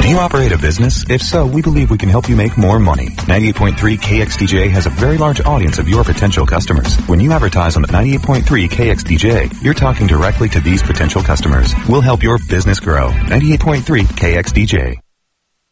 you operate a business? If so, we believe we can help you make more money. 98.3 KXDJ has a very large audience of your potential customers. When you advertise on the 98.3 KXDJ, you're talking directly to these potential customers. We'll help your business grow. 98.3 KXDJ.